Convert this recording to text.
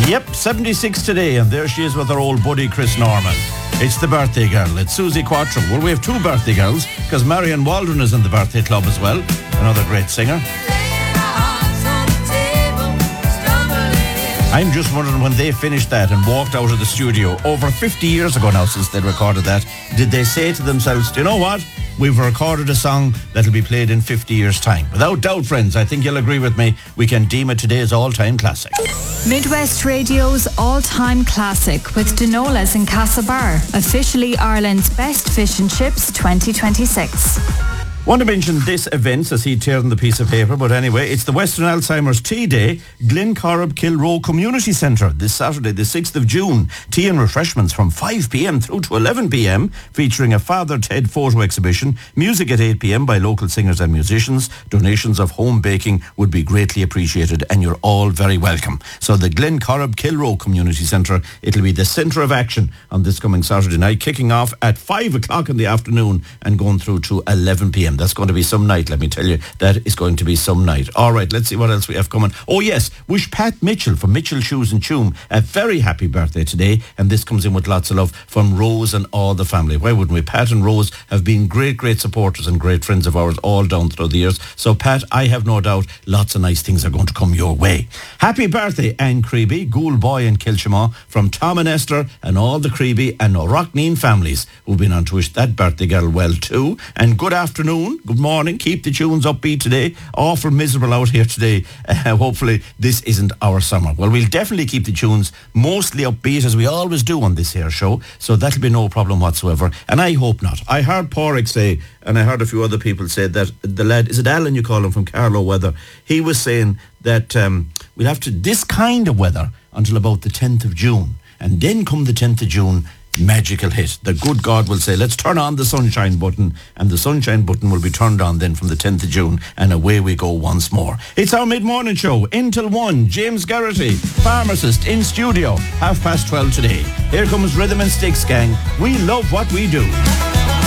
Yep, 76 today, and there she is with her old buddy Chris Norman. It's the birthday girl. It's Susie Quattro. Well, we have two birthday girls, because Marion Waldron is in the birthday club as well. Another great singer. I'm just wondering, when they finished that and walked out of the studio over 50 years ago now since they'd recorded that, did they say to themselves, do you know what? We've recorded a song that'll be played in 50 years' time. Without doubt, friends, I think you'll agree with me, we can deem it today's all-time classic. Midwest Radio's all-time classic with Dinolas in Castlebar, officially Ireland's best fish and chips 2026. Want to mention this event as he teared on the piece of paper, but anyway, it's the Western Alzheimer's Tea Day, Glencorrib Kilroe Community Centre, this Saturday, the 6th of June. Tea and refreshments from 5 p.m. through to 11 p.m, featuring a Father Ted photo exhibition, music at 8 p.m. by local singers and musicians. Donations of home baking would be greatly appreciated, and you're all very welcome. So the Glencorrib Kilroe Community Centre, it'll be the centre of action on this coming Saturday night, kicking off at 5 o'clock in the afternoon and going through to 11 p.m. That's going to be some night, let me tell you. That is going to be some night. All right, let's see what else we have coming. Oh yes, wish Pat Mitchell from Mitchell Shoes and Choom a very happy birthday today. And this comes in with lots of love from Rose and all the family. Why wouldn't we? Pat and Rose have been great supporters and great friends of ours all down through the years. So Pat, I have no doubt lots of nice things are going to come your way. Happy birthday, Anne Creeby, Ghoul Boy and Kilshima, from Tom and Esther and all the Creeby and Rockneen families who've been on to wish that birthday girl well too. And good afternoon, good morning. Keep the tunes upbeat today. Awful miserable out here today. Hopefully this isn't our summer. Well, we'll definitely keep the tunes mostly upbeat as we always do on this here show. So that'll be no problem whatsoever. And I hope not. I heard Porrick say, and I heard a few other people say that the lad, is it Alan you call him, from Carlow Weather? He was saying that we'll have to this kind of weather until about the 10th of June. And then come the 10th of June, magical hit. The good God will say, let's turn on the sunshine button, and the sunshine button will be turned on then from the 10th of June, and away we go once more. It's our mid-morning show, until 1. James Garrity, pharmacist, in studio, 12:30 today. Here comes Rhythm and Sticks, gang. We love what we do.